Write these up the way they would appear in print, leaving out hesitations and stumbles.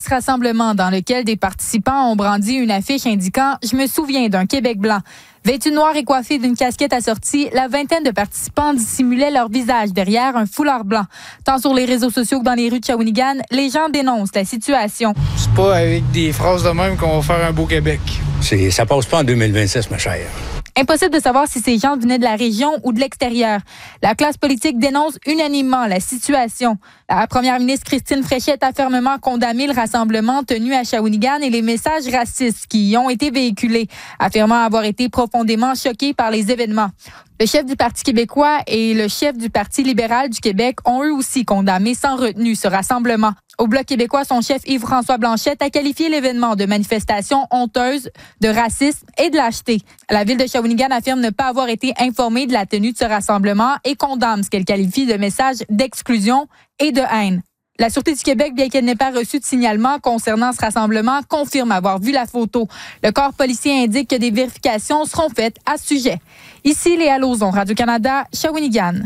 Ce rassemblement dans lequel des participants ont brandi une affiche indiquant « Je me souviens d'un Québec blanc ». Vêtus noirs et coiffés d'une casquette assortie, la vingtaine de participants dissimulaient leur visage derrière un foulard blanc. Tant sur les réseaux sociaux que dans les rues de Shawinigan, les gens dénoncent la situation. C'est pas avec des phrases de même qu'on va faire un beau Québec. Ça passe pas en 2026, ma chère. Impossible de savoir si ces gens venaient de la région ou de l'extérieur. La classe politique dénonce unanimement la situation. La première ministre Christine Fréchette a fermement condamné le rassemblement tenu à Shawinigan et les messages racistes qui y ont été véhiculés, affirmant avoir été profondément choquée par les événements. Le chef du Parti québécois et le chef du Parti libéral du Québec ont eux aussi condamné sans retenue ce rassemblement. Au Bloc québécois, son chef Yves-François Blanchette a qualifié l'événement de manifestation honteuse, de racisme et de lâcheté. La ville de Shawinigan affirme ne pas avoir été informée de la tenue de ce rassemblement et condamne ce qu'elle qualifie de message d'exclusion et de haine. La Sûreté du Québec, bien qu'elle n'ait pas reçu de signalement concernant ce rassemblement, confirme avoir vu la photo. Le corps policier indique que des vérifications seront faites à ce sujet. Ici, Léa Lauzon, Radio-Canada, Shawinigan.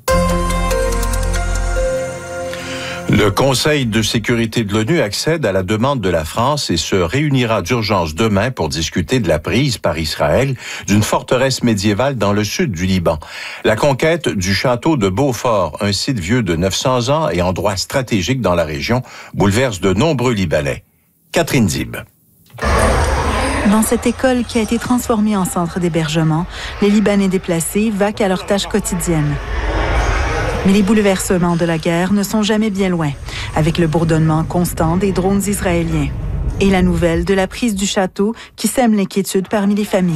Le Conseil de sécurité de l'ONU accède à la demande de la France et se réunira d'urgence demain pour discuter de la prise par Israël d'une forteresse médiévale dans le sud du Liban. La conquête du château de Beaufort, un site vieux de 900 ans et endroit stratégique dans la région, bouleverse de nombreux Libanais. Catherine Zib. Dans cette école qui a été transformée en centre d'hébergement, les Libanais déplacés vaquent à leurs tâches quotidiennes. Mais les bouleversements de la guerre ne sont jamais bien loin, avec le bourdonnement constant des drones israéliens. Et la nouvelle de la prise du château qui sème l'inquiétude parmi les familles.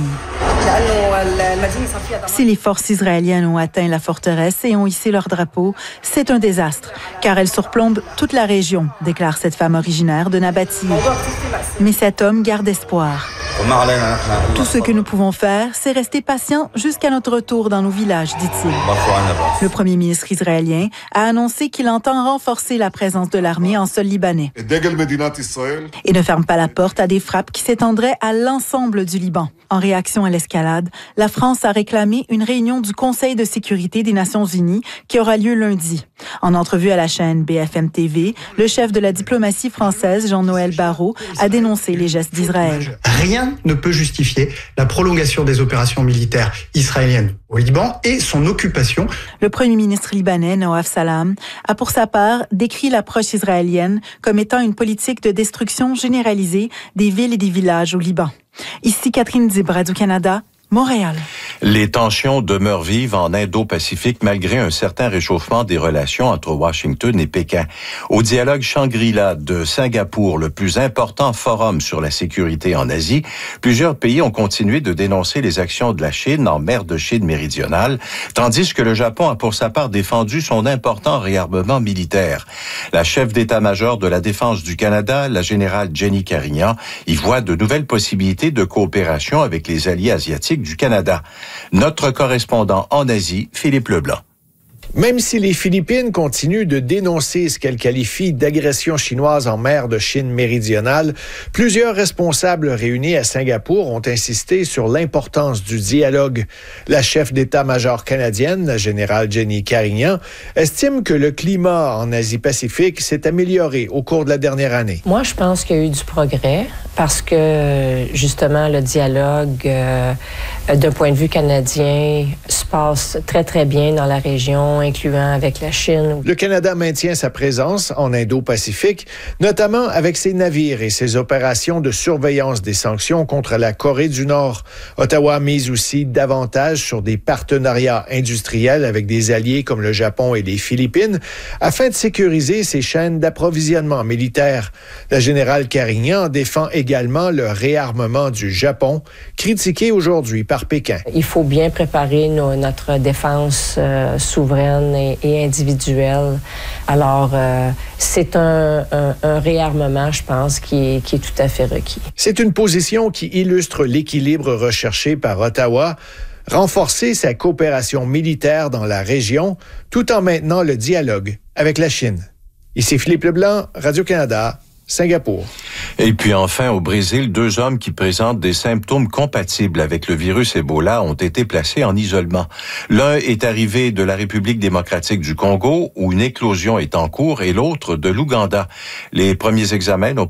Si les forces israéliennes ont atteint la forteresse et ont hissé leur drapeau, c'est un désastre, car elle surplombe toute la région, déclare cette femme originaire de Nabatieh. Mais cet homme garde espoir. Tout ce que nous pouvons faire, c'est rester patients jusqu'à notre retour dans nos villages, dit-il. Le premier ministre israélien a annoncé qu'il entend renforcer la présence de l'armée en sol libanais et ne ferme pas la porte à des frappes qui s'étendraient à l'ensemble du Liban. En réaction à l'escalade, la France a réclamé une réunion du Conseil de sécurité des Nations unies qui aura lieu lundi. En entrevue à la chaîne BFM TV, le chef de la diplomatie française, Jean-Noël Barrot, a dénoncé les gestes d'Israël. Rien ne peut justifier la prolongation des opérations militaires israéliennes au Liban et son occupation. Le premier ministre libanais, Nawaf Salam, a pour sa part décrit l'approche israélienne comme étant une politique de destruction généralisée des villes et des villages au Liban. Ici Catherine Zib, Radio-Canada, Montréal. Les tensions demeurent vives en Indo-Pacifique malgré un certain réchauffement des relations entre Washington et Pékin. Au dialogue Shangri-La de Singapour, le plus important forum sur la sécurité en Asie, plusieurs pays ont continué de dénoncer les actions de la Chine en mer de Chine méridionale, tandis que le Japon a pour sa part défendu son important réarmement militaire. La chef d'état-major de la Défense du Canada, la générale Jenny Carignan, y voit de nouvelles possibilités de coopération avec les alliés asiatiques du Canada. Notre correspondant en Asie, Philippe Leblanc. Même si les Philippines continuent de dénoncer ce qu'elles qualifient d'agression chinoise en mer de Chine méridionale, plusieurs responsables réunis à Singapour ont insisté sur l'importance du dialogue. La chef d'état-major canadienne, la générale Jenny Carignan, estime que le climat en Asie-Pacifique s'est amélioré au cours de la dernière année. Moi, je pense qu'il y a eu du progrès parce que, justement, le dialogue, d'un point de vue canadien, se passe très, très bien dans la région, incluant avec la Chine. Le Canada maintient sa présence en Indo-Pacifique, notamment avec ses navires et ses opérations de surveillance des sanctions contre la Corée du Nord. Ottawa mise aussi davantage sur des partenariats industriels avec des alliés comme le Japon et les Philippines afin de sécuriser ses chaînes d'approvisionnement militaire. La générale Carignan défend également le réarmement du Japon, critiqué aujourd'hui par Pékin. Il faut bien préparer notre défense souveraine et individuelle. Alors, c'est un réarmement, je pense, qui est tout à fait requis. C'est une position qui illustre l'équilibre recherché par Ottawa, renforcer sa coopération militaire dans la région, tout en maintenant le dialogue avec la Chine. Ici Philippe Leblanc, Radio-Canada, Singapour. Et puis enfin, au Brésil, 2 hommes qui présentent des symptômes compatibles avec le virus Ebola ont été placés en isolement. L'un est arrivé de la République démocratique du Congo, où une éclosion est en cours, et l'autre de l'Ouganda. Les premiers examens n'ont